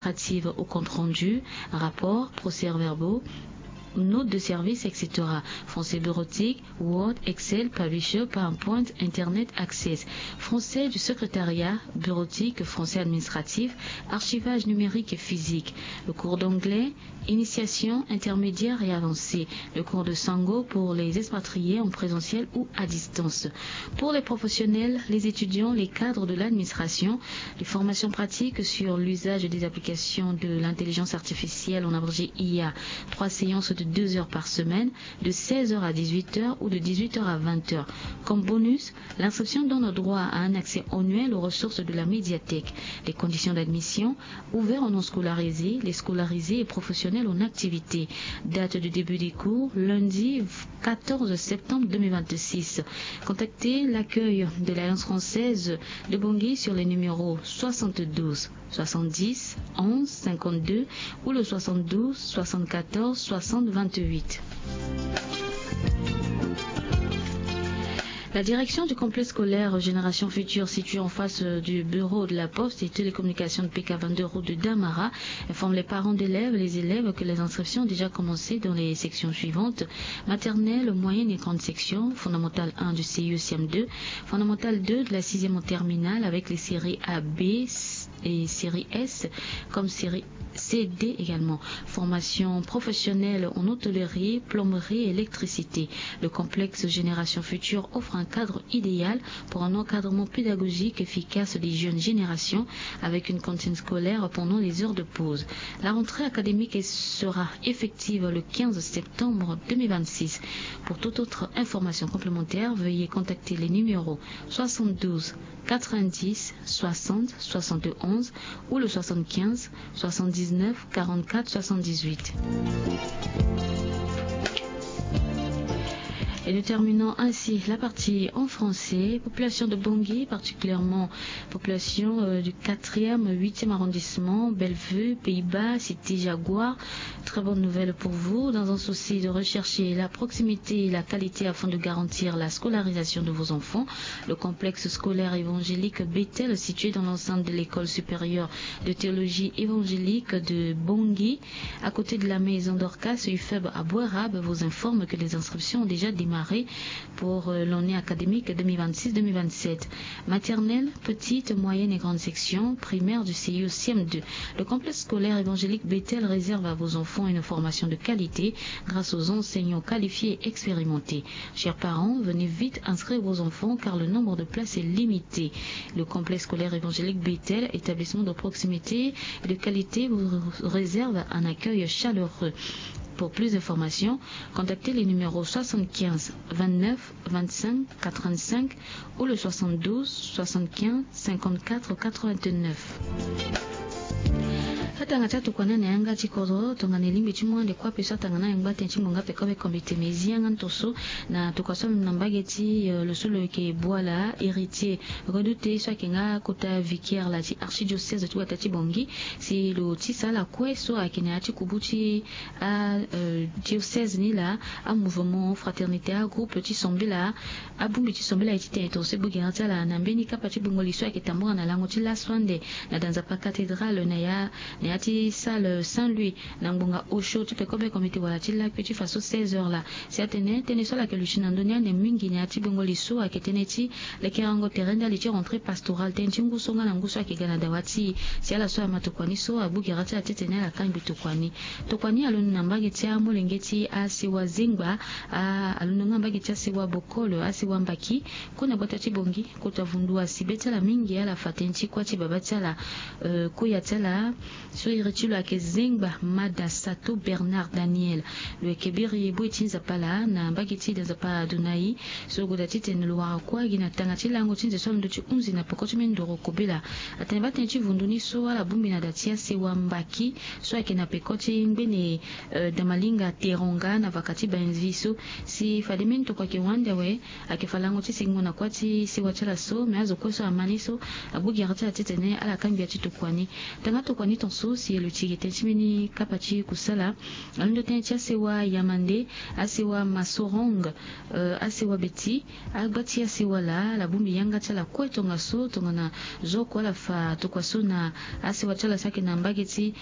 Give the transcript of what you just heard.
administrative au compte rendu, rapport, procès-verbaux, notes de service, etc. Français bureautique, Word, Excel, Publisher, PowerPoint, Internet Access. Français du secrétariat, bureautique, français administratif, archivage numérique et physique. Le cours d'anglais, initiation, intermédiaire et avancée. Le cours de Sango pour les expatriés en présentiel ou à distance. Pour les professionnels, les étudiants, les cadres de l'administration, les formations pratiques sur l'usage des applications de l'intelligence artificielle, en abrégé IA. 3 séances de 2 heures par semaine, de 16h à 18h ou de 18h à 20h. Comme bonus, l'inscription donne droit à un accès annuel aux ressources de la médiathèque. Les conditions d'admission, ouverts aux non scolarisés, les scolarisés et professionnels en activité. Date de début des cours, lundi 14 septembre 2026. Contactez l'accueil de l'Alliance française de Bangui sur les numéros 72 70 11 52 ou le 72 74 60 28. La direction du complexe scolaire Génération Future, situé en face du bureau de la Poste et télécommunications de PK22 route de Damara, informe les parents d'élèves et les élèves que les inscriptions ont déjà commencé dans les sections suivantes: maternelle, moyenne et grande section, fondamentale 1 du CIE CM2, fondamentale 2 de la 6e en terminale avec les séries A, B et série S comme série C, D également. Formation professionnelle en hôtellerie, plomberie et électricité. Le complexe Génération Future offre un cadre idéal pour un encadrement pédagogique efficace des jeunes générations avec une cantine scolaire pendant les heures de pause. La rentrée académique sera effective le 15 septembre 2026. Pour toute autre information complémentaire, veuillez contacter les numéros 72 90 60 71 ou le 75 79 44 78. Et nous terminons ainsi la partie en français. Population de Bangui, particulièrement population du 4e, 8e arrondissement, Bellevue, Pays-Bas, Cité Jaguar. Très bonne nouvelle pour vous. Dans un souci de rechercher la proximité et la qualité afin de garantir la scolarisation de vos enfants, le complexe scolaire évangélique Bethel, situé dans l'enceinte de l'école supérieure de théologie évangélique de Bangui, à côté de la maison d'Orcas UFEB à Bouérab, vous informe que les inscriptions ont déjà démarré pour l'année académique 2026-2027. Maternelle, petite, moyenne et grande section, primaire du CIE CM2. Le complexe scolaire évangélique Bethel réserve à vos enfants une formation de qualité grâce aux enseignants qualifiés et expérimentés. Chers parents, venez vite inscrire vos enfants car le nombre de places est limité. Le complexe scolaire évangélique Bethel, établissement de proximité et de qualité, vous réserve un accueil chaleureux. Pour plus d'informations, contactez les numéros 75 29 25 85 ou le 72 75 54 89. Hatanga tatu kwa nane yanga chikozo tongane limbi chimwande kwa pesa tangana yanga tenchimonga pekawe kombite mezi yanga ntoso na tukasome nambageti le solo ke boala héritier redouté soit kenga kota vicaire la ti archidiocèse tu atati bongi si lo tisa la kweso akina ati kubuchi a diocèse ni la a mouvement fraternité a groupe petit sombela a bumbi ti sombela iti to se bugina tala na mbeni kapati bungoli so akitambura na lango ti la swande na danza pa cathédrale na ya ati salle Saint-Louis nangbonga osho tu pekobe komite wala tilla petit faso 16h là si atene tene sola ke luchina ndonia ne mingi ne ati bongoli so aketeneti le kerango terenda li rentrée pastorale tentingu songa na nguso akigana dawati si ala so amatokwani so abugi rati atene la kambi tokwani alonu nambageti a molengeti asiwa zingba alonu nambageti asiwa bokolo asiwa mbaki kuna botati bongi kotavundua sibetala mingi ala fatenti kwati babatala kuyatala so iritilo ake zingba mada sato Bernard Daniel le kebiri boitinza pala na mbageti da zapa dunai so godati tenelwa kwa gina tangati lango tinze so ndochi unzi na pokoti mendoro kobela atamba tenchi vunduni so ala bumbi na datia se wambaki so ake na pekoti ngene damalinga teronga na vakati banziso si fademento kwa kiwanda we ake falango ti singona kwati si wachala so meazo koso amaniso abugi arata atene ala kambi ati tokwani tanga tokwani tonso si le tigete chimini kapachi kusala ando tencha sewa Yamande asewa Masorong asewa Beti agbati asewa la bumbi yanga chala kwetonga so tongana zoko la fa tokwaso na asewa chala sake na mbageti